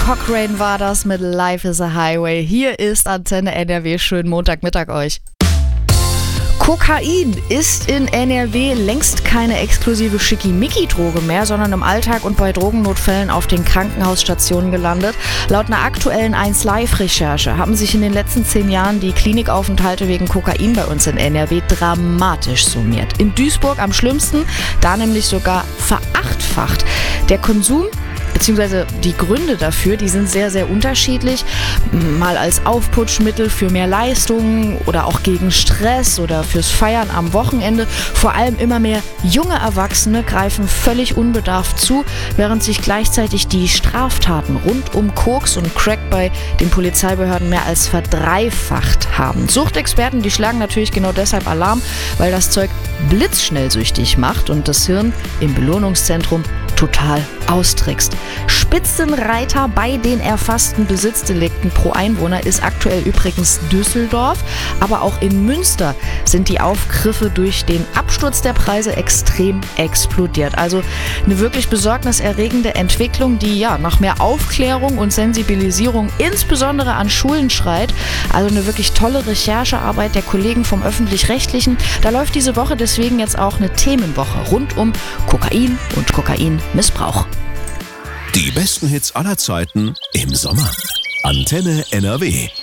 Cochrane war das mit Life is a Highway. Hier ist Antenne NRW. Schönen Montagmittag euch. Kokain ist in NRW längst keine exklusive Schickimicki-Droge mehr, sondern im Alltag und bei Drogennotfällen auf den Krankenhausstationen gelandet. Laut einer aktuellen 1Live-Recherche haben sich in den letzten 10 Jahren die Klinikaufenthalte wegen Kokain bei uns in NRW dramatisch summiert. In Duisburg am schlimmsten, da nämlich sogar verachtfacht. Der Konsum beziehungsweise die Gründe dafür, die sind sehr, sehr unterschiedlich. Mal als Aufputschmittel für mehr Leistung oder auch gegen Stress oder fürs Feiern am Wochenende. Vor allem immer mehr junge Erwachsene greifen völlig unbedarft zu, während sich gleichzeitig die Straftaten rund um Koks und Crack bei den Polizeibehörden mehr als verdreifacht haben. Suchtexperten, die schlagen natürlich genau deshalb Alarm, weil das Zeug blitzschnell süchtig macht und das Hirn im Belohnungszentrum total austrickst. Spitzenreiter bei den erfassten Besitzdelikten pro Einwohner ist aktuell übrigens Düsseldorf, aber auch in Münster sind die Aufgriffe durch den Absturz der Preise extrem explodiert. Also eine wirklich besorgniserregende Entwicklung, die ja nach mehr Aufklärung und Sensibilisierung insbesondere an Schulen schreit. Also eine wirklich tolle Recherchearbeit der Kollegen vom Öffentlich-Rechtlichen. Da läuft diese Woche deswegen jetzt auch eine Themenwoche rund um Kokain und Kokainmissbrauch. Die besten Hits aller Zeiten im Sommer. Antenne NRW.